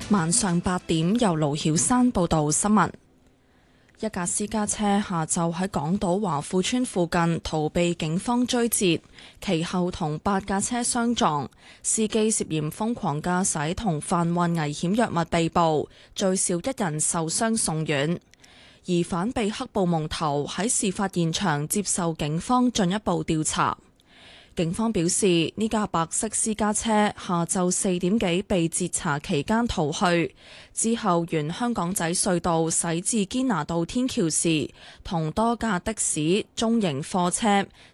晚上8點，由盧曉山報道新聞。一架私家車下晝喺港島華富村附近逃避警方追截，其後同8架車相撞，司機涉嫌瘋狂駕駛同販運危險藥物被捕，最少1人受傷送院。疑犯被黑布蒙頭，喺事發現場接受警方進一步調查。警方表示，呢架白色私家車下晝4點幾被截查期間逃去，之後沿香港仔隧道駛至堅拿道天橋時，同多架的士、中型貨車、